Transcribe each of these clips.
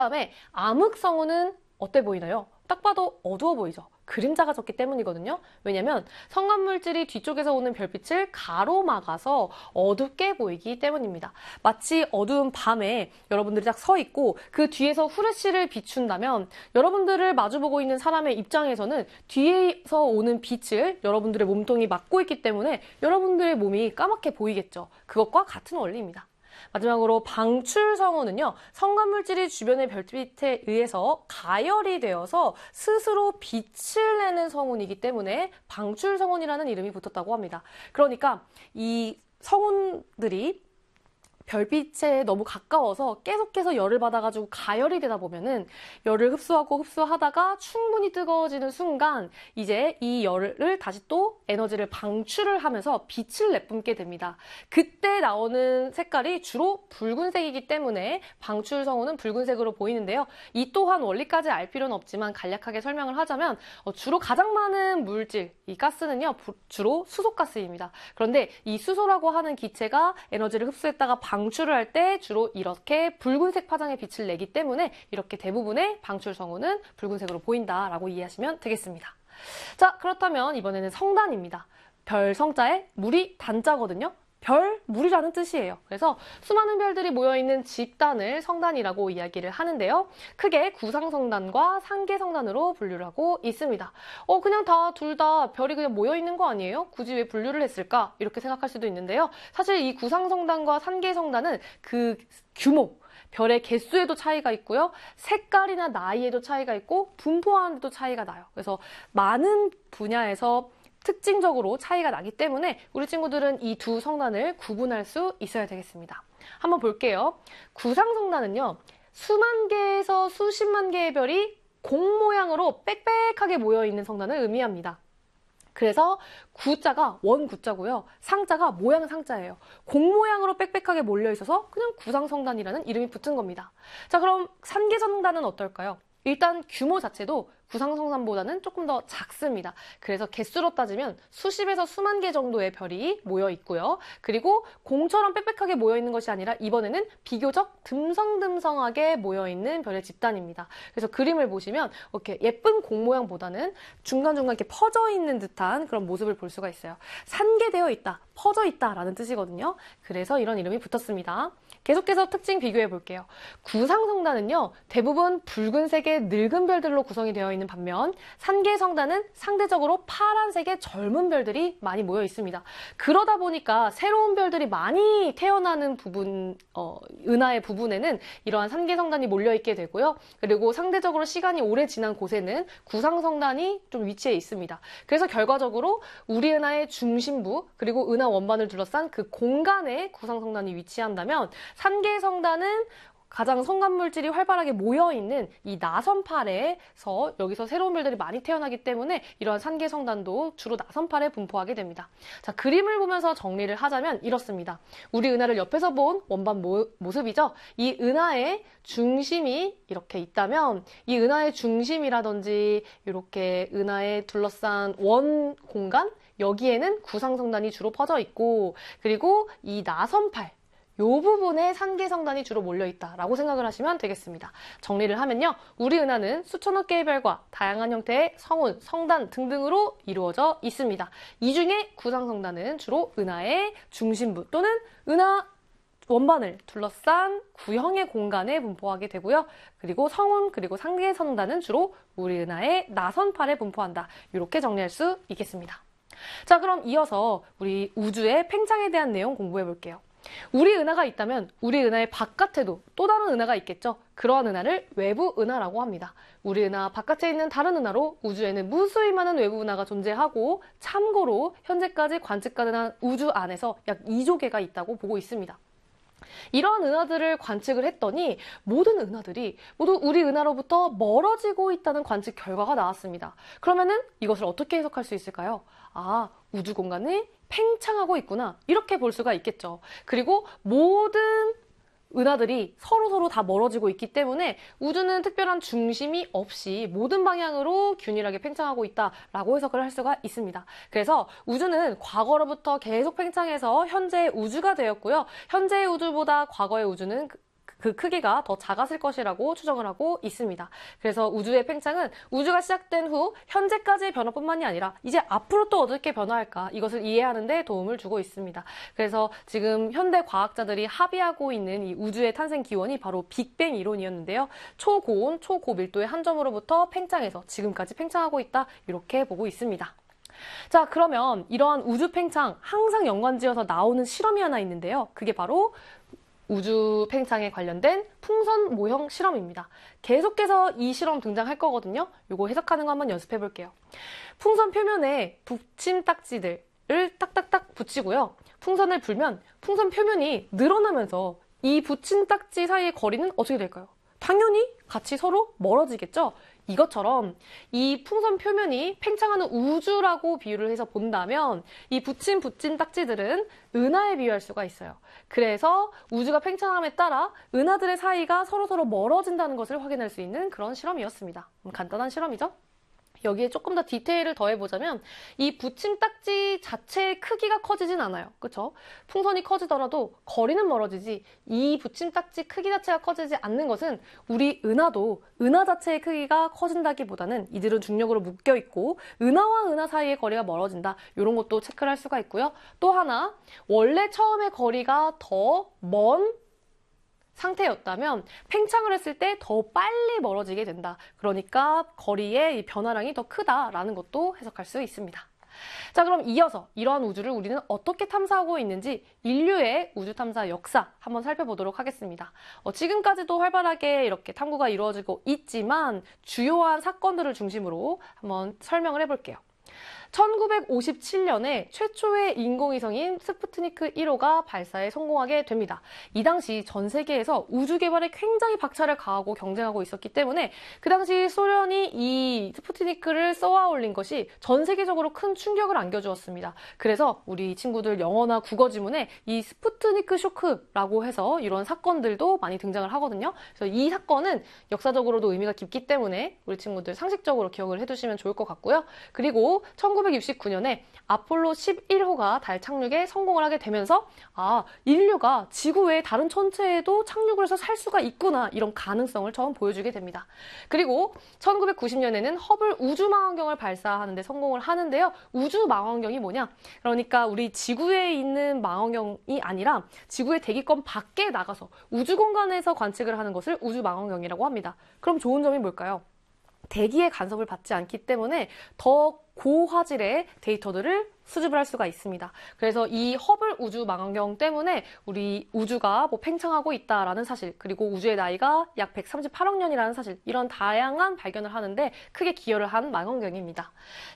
다음에 암흑성운은 어때 보이나요? 딱 봐도 어두워 보이죠? 그림자가 적기 때문이거든요. 왜냐면 성간물질이 뒤쪽에서 오는 별빛을 가로막아서 어둡게 보이기 때문입니다. 마치 어두운 밤에 여러분들이 딱 서 있고 그 뒤에서 후레쉬를 비춘다면 여러분들을 마주보고 있는 사람의 입장에서는 뒤에서 오는 빛을 여러분들의 몸통이 막고 있기 때문에 여러분들의 몸이 까맣게 보이겠죠. 그것과 같은 원리입니다. 마지막으로 방출성운은요, 성간물질이 주변의 별빛에 의해서 가열이 되어서 스스로 빛을 내는 성운이기 때문에 방출성운이라는 이름이 붙었다고 합니다. 그러니까 이 성운들이 별빛에 너무 가까워서 계속해서 열을 받아가지고 가열이 되다 보면은 열을 흡수하다가 충분히 뜨거워지는 순간 이제 이 열을 다시 또 에너지를 방출을 하면서 빛을 내뿜게 됩니다. 그때 나오는 색깔이 주로 붉은색이기 때문에 방출성운은 붉은색으로 보이는데요. 이 또한 원리까지 알 필요는 없지만 간략하게 설명을 하자면 주로 가장 많은 물질, 이 가스는요 주로 수소가스입니다. 그런데 이 수소라고 하는 기체가 에너지를 흡수했다가 방출을 할 때 주로 이렇게 붉은색 파장의 빛을 내기 때문에 이렇게 대부분의 방출성운은 붉은색으로 보인다라고 이해하시면 되겠습니다. 자, 그렇다면 이번에는 성단입니다. 별 성자에 물이 단자거든요. 별, 물이라는 뜻이에요. 그래서 수많은 별들이 모여있는 집단을 성단이라고 이야기를 하는데요. 크게 구상성단과 상계성단으로 분류를 하고 있습니다. 그냥 둘 다 별이 그냥 모여있는 거 아니에요? 굳이 왜 분류를 했을까? 이렇게 생각할 수도 있는데요. 사실 이 구상성단과 상계성단은 그 규모, 별의 개수에도 차이가 있고요. 색깔이나 나이에도 차이가 있고 분포하는 데도 차이가 나요. 그래서 많은 분야에서 특징적으로 차이가 나기 때문에 우리 친구들은 이 두 성단을 구분할 수 있어야 되겠습니다. 한번 볼게요. 구상성단은요, 수만 개에서 수십만 개의 별이 공 모양으로 빽빽하게 모여있는 성단을 의미합니다. 그래서 구자가 원구자고요. 상자가 모양 상자예요. 공 모양으로 빽빽하게 몰려있어서 그냥 구상성단이라는 이름이 붙은 겁니다. 자, 그럼 상계성단은 어떨까요? 일단 규모 자체도 구상성단보다는 조금 더 작습니다. 그래서 개수로 따지면 수십에서 수만 개 정도의 별이 모여 있고요. 그리고 공처럼 빽빽하게 모여 있는 것이 아니라 이번에는 비교적 듬성듬성하게 모여 있는 별의 집단입니다. 그래서 그림을 보시면 이렇게 예쁜 공 모양보다는 중간중간 이렇게 퍼져 있는 듯한 그런 모습을 볼 수가 있어요. 산계되어 있다, 퍼져 있다라는 뜻이거든요. 그래서 이런 이름이 붙었습니다. 계속해서 특징 비교해 볼게요. 구상성단은요, 대부분 붉은색의 늙은 별들로 구성이 되어 있는 반면 상계성단은 상대적으로 파란색의 젊은 별들이 많이 모여 있습니다. 그러다 보니까 새로운 별들이 많이 태어나는 부분, 은하의 부분에는 이러한 상계성단이 몰려 있게 되고요. 그리고 상대적으로 시간이 오래 지난 곳에는 구상성단이 좀 위치해 있습니다. 그래서 결과적으로 우리 은하의 중심부 그리고 은하 원반을 둘러싼 그 공간에 구상성단이 위치한다면 상계성단은 가장 성간물질이 활발하게 모여있는 이 나선팔에서 여기서 새로운 별들이 많이 태어나기 때문에 이러한 상계성단도 주로 나선팔에 분포하게 됩니다. 자, 그림을 보면서 정리를 하자면 이렇습니다. 우리 은하를 옆에서 본 원반 모습이죠. 이 은하의 중심이 이렇게 있다면 이 은하의 중심이라든지 이렇게 은하에 둘러싼 원 공간, 여기에는 구상성단이 주로 퍼져 있고 그리고 이 나선팔, 이 부분에 상계성단이 주로 몰려있다라고 생각을 하시면 되겠습니다. 정리를 하면요. 우리 은하는 수천억 개의 별과 다양한 형태의 성운, 성단 등등으로 이루어져 있습니다. 이 중에 구상성단은 주로 은하의 중심부 또는 은하 원반을 둘러싼 구형의 공간에 분포하게 되고요. 그리고 성운 그리고 상계성단은 주로 우리 은하의 나선팔에 분포한다. 이렇게 정리할 수 있겠습니다. 자, 그럼 이어서 우리 우주의 팽창에 대한 내용 공부해 볼게요. 우리 은하가 있다면 우리 은하의 바깥에도 또 다른 은하가 있겠죠. 그러한 은하를 외부 은하라고 합니다. 우리 은하 바깥에 있는 다른 은하로 우주에는 무수히 많은 외부 은하가 존재하고 참고로 현재까지 관측 가능한 우주 안에서 약 2조 개가 있다고 보고 있습니다. 이러한 은하들을 관측을 했더니 모든 은하들이 모두 우리 은하로부터 멀어지고 있다는 관측 결과가 나왔습니다. 그러면은 이것을 어떻게 해석할 수 있을까요? 우주 공간이 팽창하고 있구나. 이렇게 볼 수가 있겠죠. 그리고 모든 은하들이 서로 다 멀어지고 있기 때문에 우주는 특별한 중심이 없이 모든 방향으로 균일하게 팽창하고 있다라고 해석을 할 수가 있습니다. 그래서 우주는 과거로부터 계속 팽창해서 현재의 우주가 되었고요. 현재의 우주보다 과거의 우주는 그 크기가 더 작았을 것이라고 추정을 하고 있습니다. 그래서 우주의 팽창은 우주가 시작된 후 현재까지의 변화뿐만이 아니라 이제 앞으로 또 어떻게 변화할까 이것을 이해하는 데 도움을 주고 있습니다. 그래서 지금 현대 과학자들이 합의하고 있는 이 우주의 탄생 기원이 바로 빅뱅 이론이었는데요. 초고온, 초고밀도의 한 점으로부터 팽창해서 지금까지 팽창하고 있다 이렇게 보고 있습니다. 자, 그러면 이러한 우주 팽창 항상 연관지어서 나오는 실험이 하나 있는데요. 그게 바로 우주 팽창에 관련된 풍선 모형 실험입니다. 계속해서 이 실험 등장할 거거든요. 이거 해석하는 거 한번 연습해 볼게요. 풍선 표면에 붙임딱지들을 딱딱딱 붙이고요. 풍선을 불면 풍선 표면이 늘어나면서 이 붙임딱지 사이의 거리는 어떻게 될까요? 당연히 같이 서로 멀어지겠죠? 이것처럼 이 풍선 표면이 팽창하는 우주라고 비유를 해서 본다면 이 붙인 딱지들은 은하에 비유할 수가 있어요. 그래서 우주가 팽창함에 따라 은하들의 사이가 서로서로 멀어진다는 것을 확인할 수 있는 그런 실험이었습니다. 간단한 실험이죠? 여기에 조금 더 디테일을 더해보자면 이 붙임딱지 자체의 크기가 커지진 않아요. 그렇죠? 풍선이 커지더라도 거리는 멀어지지 이 붙임딱지 크기 자체가 커지지 않는 것은 우리 은하도 은하 자체의 크기가 커진다기보다는 이들은 중력으로 묶여있고 은하와 은하 사이의 거리가 멀어진다. 이런 것도 체크를 할 수가 있고요. 또 하나 원래 처음에 거리가 더 먼 상태였다면 팽창을 했을 때 더 빨리 멀어지게 된다. 그러니까 거리의 변화량이 더 크다라는 것도 해석할 수 있습니다. 자, 그럼 이어서 이러한 우주를 우리는 어떻게 탐사하고 있는지 인류의 우주 탐사 역사 한번 살펴보도록 하겠습니다. 지금까지도 활발하게 이렇게 탐구가 이루어지고 있지만 주요한 사건들을 중심으로 한번 설명을 해볼게요. 1957년에 최초의 인공위성인 스푸트니크 1호가 발사에 성공하게 됩니다. 이 당시 전 세계에서 우주 개발에 굉장히 박차를 가하고 경쟁하고 있었기 때문에 그 당시 소련이 이 스푸트니크를 쏘아 올린 것이 전 세계적으로 큰 충격을 안겨주었습니다. 그래서 우리 친구들 영어나 국어 지문에 이 스푸트니크 쇼크라고 해서 이런 사건들도 많이 등장을 하거든요. 그래서 이 사건은 역사적으로도 의미가 깊기 때문에 우리 친구들 상식적으로 기억을 해두시면 좋을 것 같고요. 그리고 1969년에 아폴로 11호가 달 착륙에 성공을 하게 되면서 인류가 지구 외의 다른 천체에도 착륙을 해서 살 수가 있구나 이런 가능성을 처음 보여주게 됩니다. 그리고 1990년에는 허블 우주망원경을 발사하는 데 성공을 하는데요. 우주망원경이 뭐냐? 그러니까 우리 지구에 있는 망원경이 아니라 지구의 대기권 밖에 나가서 우주 공간에서 관측을 하는 것을 우주망원경이라고 합니다. 그럼 좋은 점이 뭘까요? 대기의 간섭을 받지 않기 때문에 더 고화질의 데이터들을 수집을 할 수가 있습니다. 그래서 이 허블 우주 망원경 때문에 우리 우주가 팽창하고 있다라는 사실, 그리고 우주의 나이가 약 138억 년이라는 사실, 이런 다양한 발견을 하는데 크게 기여를 한 망원경입니다.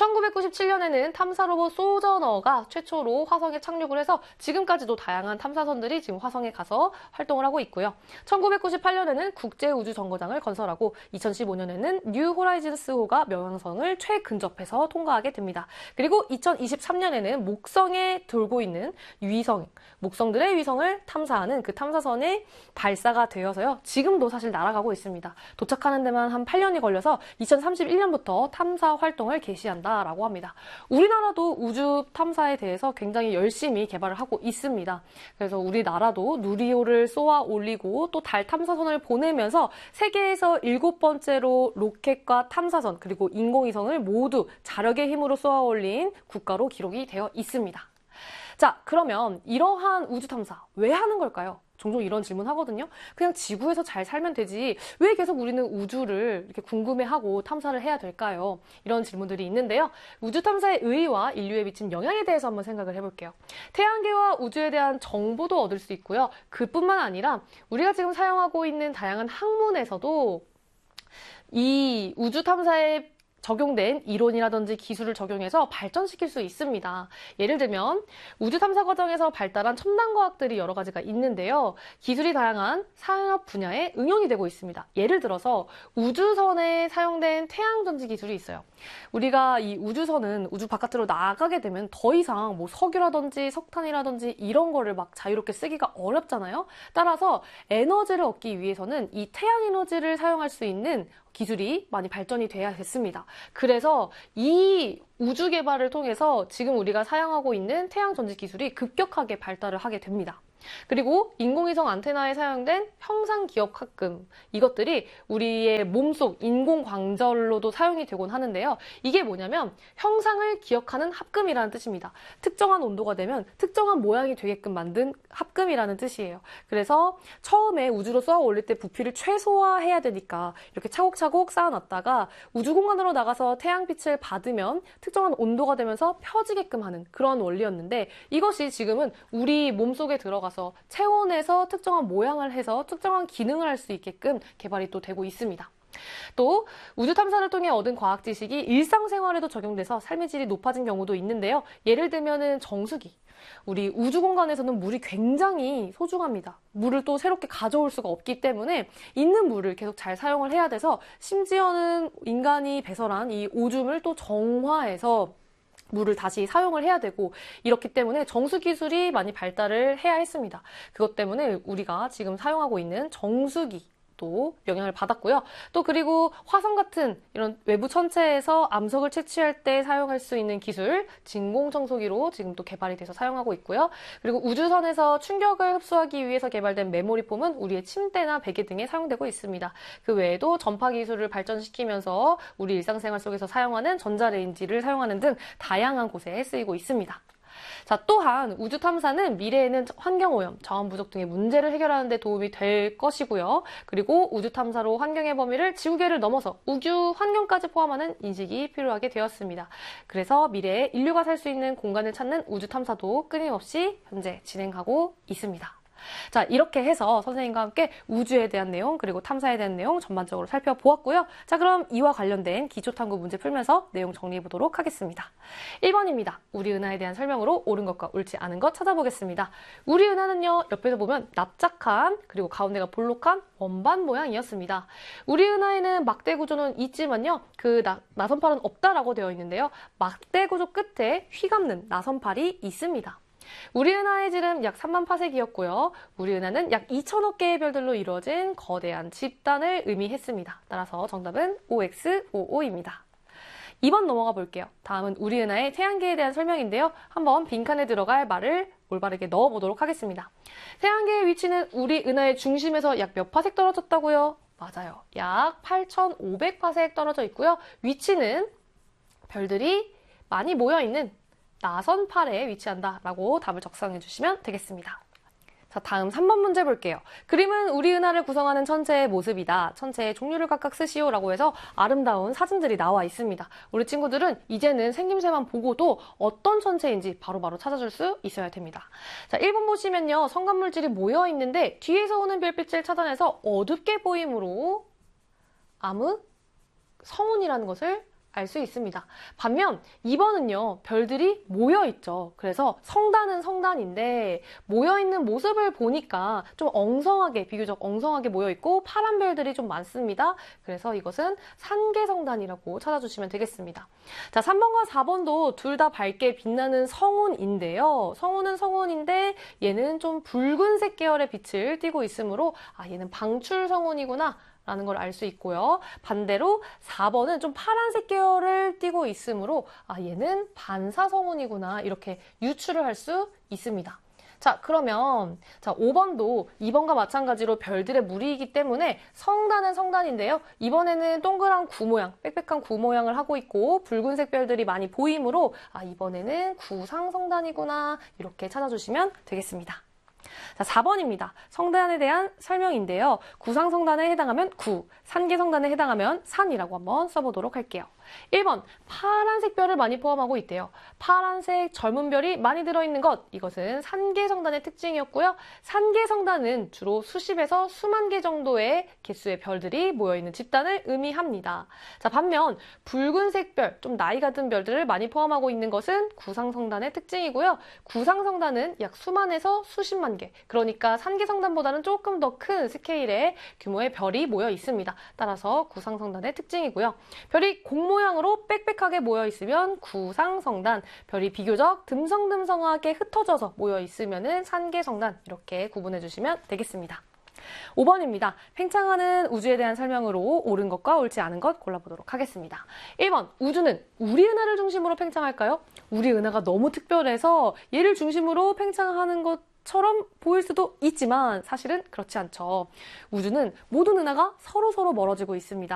1997년에는 탐사 로봇 소저너가 최초로 화성에 착륙을 해서 지금까지도 다양한 탐사선들이 지금 화성에 가서 활동을 하고 있고요. 1998년에는 국제우주정거장을 건설하고 2015년에는 뉴 호라이즌스호가 명왕성을 최근접해서 통과하게 됩니다. 그리고 2023년에는 목성에 돌고 있는 위성, 목성들의 위성을 탐사하는 그 탐사선이 발사가 되어서요. 지금도 사실 날아가고 있습니다. 도착하는 데만 한 8년이 걸려서 2031년부터 탐사 활동을 개시한다라고 합니다. 우리나라도 우주 탐사에 대해서 굉장히 열심히 개발을 하고 있습니다. 그래서 우리나라도 누리호를 쏘아 올리고 또 달 탐사선을 보내면서 세계에서 7번째로 로켓과 탐사선 그리고 인공위성을 모두 자력의 힘으로 쏘아 올린 국가로 기록이 되어 있습니다. 자, 그러면 이러한 우주 탐사 왜 하는 걸까요? 종종 이런 질문 하거든요. 그냥 지구에서 잘 살면 되지 왜 계속 우리는 우주를 이렇게 궁금해하고 탐사를 해야 될까요? 이런 질문들이 있는데요. 우주 탐사의 의의와 인류에 미친 영향에 대해서 한번 생각을 해볼게요. 태양계와 우주에 대한 정보도 얻을 수 있고요. 그뿐만 아니라 우리가 지금 사용하고 있는 다양한 학문에서도 이 우주 탐사에 적용된 이론이라든지 기술을 적용해서 발전시킬 수 있습니다. 예를 들면 우주 탐사 과정에서 발달한 첨단 과학들이 여러 가지가 있는데요. 기술이 다양한 산업 분야에 응용이 되고 있습니다. 예를 들어서 우주선에 사용된 태양전지 기술이 있어요. 우리가 이 우주선은 우주 바깥으로 나가게 되면 더 이상 뭐 석유라든지 석탄이라든지 이런 거를 막 자유롭게 쓰기가 어렵잖아요. 따라서 에너지를 얻기 위해서는 이 태양 에너지를 사용할 수 있는 기술이 많이 발전이 돼야 됐습니다. 그래서 이 우주 개발을 통해서 지금 우리가 사용하고 있는 태양 전지 기술이 급격하게 발달을 하게 됩니다. 그리고 인공위성 안테나에 사용된 형상기억합금, 이것들이 우리의 몸속 인공관절로도 사용이 되곤 하는데요. 이게 뭐냐면 형상을 기억하는 합금이라는 뜻입니다. 특정한 온도가 되면 특정한 모양이 되게끔 만든 합금이라는 뜻이에요. 그래서 처음에 우주로 쏘아 올릴 때 부피를 최소화해야 되니까 이렇게 차곡차곡 쌓아놨다가 우주공간으로 나가서 태양빛을 받으면 특정한 온도가 되면서 펴지게끔 하는 그런 원리였는데, 이것이 지금은 우리 몸속에 들어가서 체온에서 특정한 모양을 해서 특정한 기능을 할 수 있게끔 개발이 또 되고 있습니다. 또 우주 탐사를 통해 얻은 과학 지식이 일상생활에도 적용돼서 삶의 질이 높아진 경우도 있는데요. 예를 들면은 정수기. 우리 우주 공간에서는 물이 굉장히 소중합니다. 물을 또 새롭게 가져올 수가 없기 때문에 있는 물을 계속 잘 사용을 해야 돼서, 심지어는 인간이 배설한 이 오줌을 또 정화해서 물을 다시 사용을 해야 되고, 이렇기 때문에 정수 기술이 많이 발달을 해야 했습니다. 그것 때문에 우리가 지금 사용하고 있는 정수기 또 영향을 받았고요. 또 그리고 화성 같은 이런 외부 천체에서 암석을 채취할 때 사용할 수 있는 기술, 진공청소기로 지금 또 개발이 돼서 사용하고 있고요. 그리고 우주선에서 충격을 흡수하기 위해서 개발된 메모리 폼은 우리의 침대나 베개 등에 사용되고 있습니다. 그 외에도 전파 기술을 발전시키면서 우리 일상생활 속에서 사용하는 전자레인지를 사용하는 등 다양한 곳에 쓰이고 있습니다. 자, 또한 우주 탐사는 미래에는 환경오염, 자원 부족 등의 문제를 해결하는 데 도움이 될 것이고요. 그리고 우주 탐사로 환경의 범위를 지구계를 넘어서 우주 환경까지 포함하는 인식이 필요하게 되었습니다. 그래서 미래에 인류가 살 수 있는 공간을 찾는 우주 탐사도 끊임없이 현재 진행하고 있습니다. 자, 이렇게 해서 선생님과 함께 우주에 대한 내용, 그리고 탐사에 대한 내용 전반적으로 살펴보았고요. 자, 그럼 이와 관련된 기초탐구 문제 풀면서 내용 정리해 보도록 하겠습니다. 1번입니다. 우리 은하에 대한 설명으로 옳은 것과 옳지 않은 것 찾아보겠습니다. 우리 은하는요, 옆에서 보면 납작한, 그리고 가운데가 볼록한 원반 모양이었습니다. 우리 은하에는 막대 구조는 있지만요, 그 나선팔은 없다라고 되어 있는데요. 막대 구조 끝에 휘감는 나선팔이 있습니다. 우리 은하의 질은 약 3만 파세기였고요. 우리 은하는 약 2천억 개의 별들로 이루어진 거대한 집단을 의미했습니다. 따라서 정답은 OX55입니다. 2번 넘어가 볼게요. 다음은 우리 은하의 태양계에 대한 설명인데요. 한번 빈칸에 들어갈 말을 올바르게 넣어보도록 하겠습니다. 태양계의 위치는 우리 은하의 중심에서 약 몇 파색 떨어졌다고요? 맞아요. 약 8,500파색 떨어져 있고요. 위치는 별들이 많이 모여있는 나선팔에 위치한다라고 답을 적성해 주시면 되겠습니다. 자, 다음 3번 문제 볼게요. 그림은 우리 은하를 구성하는 천체의 모습이다. 천체의 종류를 각각 쓰시오라고 해서 아름다운 사진들이 나와 있습니다. 우리 친구들은 이제는 생김새만 보고도 어떤 천체인지 바로바로 찾아줄 수 있어야 됩니다. 자, 1번 보시면요. 성간물질이 모여 있는데 뒤에서 오는 별빛을 차단해서 어둡게 보이므로 암흑 성운이라는 것을 알 수 있습니다. 반면 2번은요, 별들이 모여있죠. 그래서 성단은 성단인데 모여있는 모습을 보니까 좀 엉성하게, 비교적 엉성하게 모여있고 파란 별들이 좀 많습니다. 그래서 이것은 산계성단이라고 찾아주시면 되겠습니다. 자, 3번과 4번도 둘 다 밝게 빛나는 성운인데요. 성운은 성운인데 얘는 좀 붉은색 계열의 빛을 띠고 있으므로 얘는 방출성운이구나 라는 걸 알 수 있고요. 반대로 4번은 좀 파란색 계열을 띠고 있으므로 얘는 반사성운이구나 이렇게 유추를 할 수 있습니다. 자, 그러면 5번도 2번과 마찬가지로 별들의 무리이기 때문에 성단은 성단인데요. 이번에는 동그란 구 모양, 빽빽한 구 모양을 하고 있고 붉은색 별들이 많이 보이므로 이번에는 구상성단이구나 이렇게 찾아주시면 되겠습니다. 자, 4번입니다. 성단에 대한 설명인데요. 구상성단에 해당하면 구, 산계성단에 해당하면 산이라고 한번 써보도록 할게요. 1번, 파란색 별을 많이 포함하고 있대요. 파란색 젊은 별이 많이 들어있는 것, 이것은 산계성단의 특징이었고요. 산계성단은 주로 수십에서 수만 개 정도의 개수의 별들이 모여있는 집단을 의미합니다. 자, 반면 붉은색 별, 좀 나이가 든 별들을 많이 포함하고 있는 것은 구상성단의 특징이고요. 구상성단은 약 수만에서 수십만 개, 그러니까 산계성단보다는 조금 더 큰 스케일의 규모의 별이 모여 있습니다. 따라서 구상성단의 특징이고요. 별이 공 모양으로 빽빽하게 모여 있으면 구상성단, 별이 비교적 듬성듬성하게 흩어져서 모여 있으면 산계성단, 이렇게 구분해 주시면 되겠습니다. 5번입니다. 팽창하는 우주에 대한 설명으로 옳은 것과 옳지 않은 것 골라보도록 하겠습니다. 1번, 우주는 우리 은하를 중심으로 팽창할까요? 우리 은하가 너무 특별해서 얘를 중심으로 팽창하는 것 것처럼 보일 수도 있지만 사실은 그렇지 않죠. 우주는 모든 은하가 서로서로 멀어지고 있습니다.